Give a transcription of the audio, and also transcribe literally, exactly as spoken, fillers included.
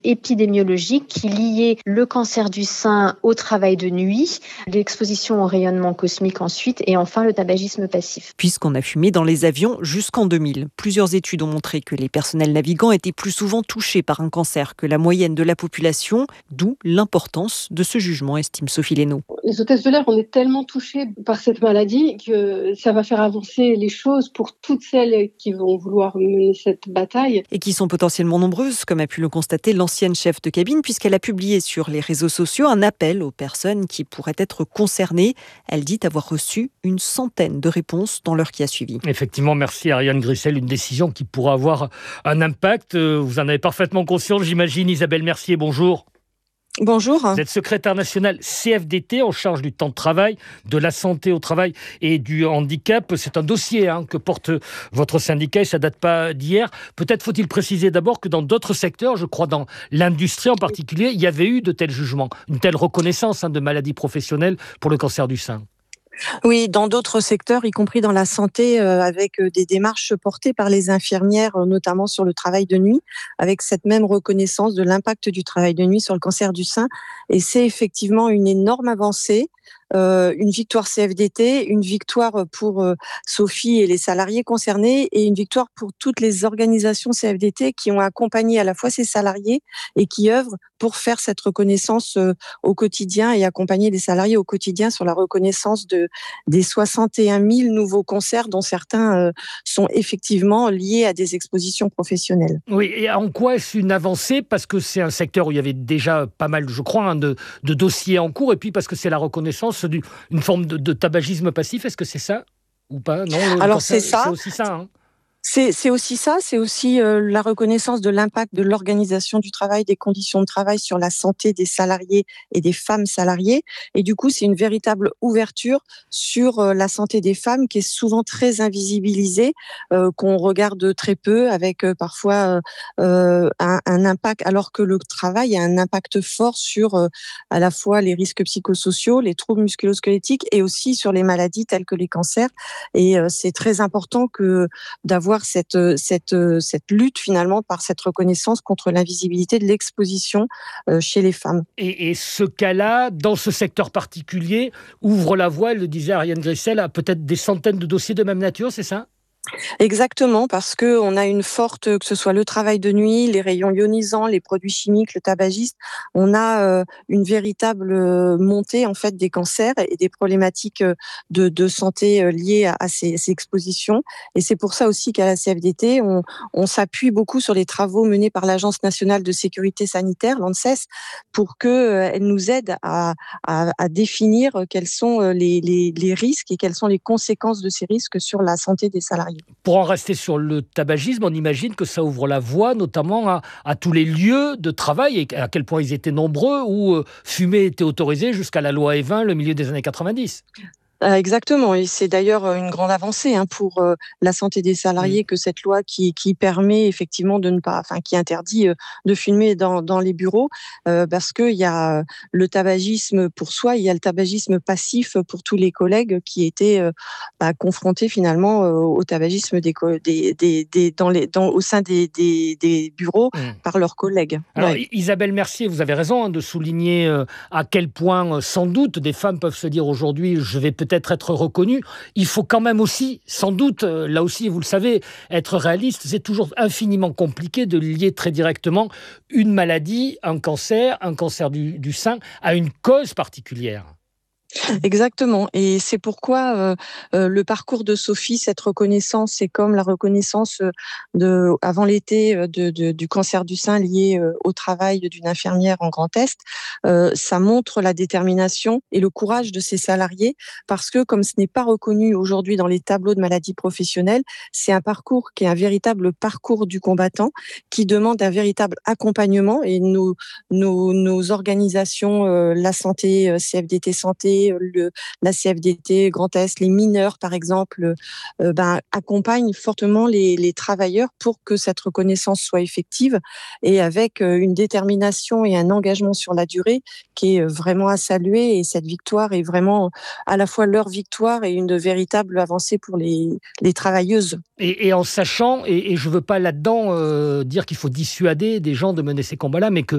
épidémiologiques qui liaient le cancer du sein au travail de nuit, l'exposition au rayonnement cosmique ensuite et enfin le tabagisme passif. Puisqu'on a fumé dans les avions jusqu'en deux mille, plusieurs études ont montré que les personnels navigants étaient plus souvent touchés par un cancer que la moyenne de la population, d'où l'importance de ce jugement, estime Sophie Leno. Les hôtesses de l'air, on est tellement touchés par cette maladie que ça va faire avancer les choses pour toutes celles qui vont vouloir mener cette bataille. Et qui sont potentiellement nombreuses, comme a pu le constater l'ancienne chef de cabine, puisqu'elle a publié sur les réseaux sociaux un appel aux personnes qui pourraient être concernées. Elle dit avoir reçu une centaine de réponses dans l'heure qui a suivi. Effectivement, merci Ariane Grissel, une décision qui pourra avoir un impact. Vous en avez parfaitement conscience, j'imagine. Isabelle Mercier, bonjour. Bonjour. Vous êtes secrétaire nationale C F D T en charge du temps de travail, de la santé au travail et du handicap. C'est un dossier hein, que porte votre syndicat et ça ne date pas d'hier. Peut-être faut-il préciser d'abord que dans d'autres secteurs, je crois dans l'industrie en particulier, il y avait eu de tels jugements, une telle reconnaissance hein, de maladies professionnelles pour le cancer du sein. Oui, dans d'autres secteurs, y compris dans la santé, euh, avec euh, des démarches portées par les infirmières, euh, notamment sur le travail de nuit, avec cette même reconnaissance de l'impact du travail de nuit sur le cancer du sein. Et c'est effectivement une énorme avancée. Euh, une victoire C F D T, une victoire pour euh, Sophie et les salariés concernés et une victoire pour toutes les organisations C F D T qui ont accompagné à la fois ces salariés et qui œuvrent pour faire cette reconnaissance euh, au quotidien et accompagner les salariés au quotidien sur la reconnaissance de, des soixante et un mille nouveaux cancers dont certains euh, sont effectivement liés à des expositions professionnelles. Oui, et en quoi est-ce une avancée ? Parce que c'est un secteur où il y avait déjà pas mal, je crois, hein, de, de dossiers en cours et puis parce que c'est la reconnaissance d'une forme de, de tabagisme passif, est-ce que c'est ça ou pas ? Non, le Alors cancer, c'est ça. C'est aussi ça. Hein. C'est, c'est aussi ça, c'est aussi euh, la reconnaissance de l'impact de l'organisation du travail, des conditions de travail sur la santé des salariés et des femmes salariées. Et du coup, c'est une véritable ouverture sur euh, la santé des femmes qui est souvent très invisibilisée, euh, qu'on regarde très peu, avec euh, parfois euh, un, un impact, alors que le travail a un impact fort sur euh, à la fois les risques psychosociaux, les troubles musculo-squelettiques et aussi sur les maladies telles que les cancers. Et euh, c'est très important que d'avoir cette, cette, cette lutte finalement par cette reconnaissance contre l'invisibilité de l'exposition euh, chez les femmes. Et, et ce cas-là, dans ce secteur particulier, ouvre la voie, le disait Ariane Grissel, à peut-être des centaines de dossiers de même nature, c'est ça ? Exactement, parce que on a une forte, que ce soit le travail de nuit, les rayons ionisants, les produits chimiques, le tabagisme, on a euh, une véritable euh, montée en fait des cancers et des problématiques euh, de, de santé euh, liées à, à ces, ces expositions. Et c'est pour ça aussi qu'à la C F D T, on, on s'appuie beaucoup sur les travaux menés par l'Agence nationale de sécurité sanitaire, l'ANSES, pour que euh, elle nous aide à, à, à définir quels sont les, les, les risques et quelles sont les conséquences de ces risques sur la santé des salariés. Pour en rester sur le tabagisme, on imagine que ça ouvre la voie notamment à, à tous les lieux de travail et à quel point ils étaient nombreux où euh, fumer était autorisé jusqu'à la loi E vingt, le milieu des années quatre-vingt-dix. Exactement, et c'est d'ailleurs une grande avancée hein, pour euh, la santé des salariés mmh. que cette loi qui, qui permet effectivement de ne pas, enfin qui interdit euh, de fumer dans, dans les bureaux, euh, parce que il y a le tabagisme pour soi, il y a le tabagisme passif pour tous les collègues qui étaient euh, bah, confrontés finalement euh, au tabagisme des, des, des, des dans les dans au sein des, des, des bureaux mmh. par leurs collègues. Alors ouais. Isabelle Mercier, vous avez raison hein, de souligner euh, à quel point euh, sans doute des femmes peuvent se dire aujourd'hui je vais peut-être peut-être être reconnu, il faut quand même aussi, sans doute, là aussi, vous le savez, être réaliste. C'est toujours infiniment compliqué de lier très directement une maladie, un cancer, un cancer du, du sein, à une cause particulière. Exactement, et c'est pourquoi euh, euh, le parcours de Sophie, cette reconnaissance, c'est comme la reconnaissance de, avant l'été de, de, du cancer du sein lié euh, au travail d'une infirmière en Grand Est. Euh, ça montre la détermination et le courage de ces salariés, parce que comme ce n'est pas reconnu aujourd'hui dans les tableaux de maladies professionnelles, c'est un parcours qui est un véritable parcours du combattant, qui demande un véritable accompagnement, et nos, nos, nos organisations, euh, la santé, euh, C F D T Santé, Le, la C F D T, Grand Est, les mineurs par exemple, euh, ben, accompagnent fortement les, les travailleurs pour que cette reconnaissance soit effective et avec euh, une détermination et un engagement sur la durée qui est vraiment à saluer. Et cette victoire est vraiment à la fois leur victoire et une véritable avancée pour les, les travailleuses. Et, et en sachant, et, et je ne veux pas là-dedans euh, dire qu'il faut dissuader des gens de mener ces combats-là, mais que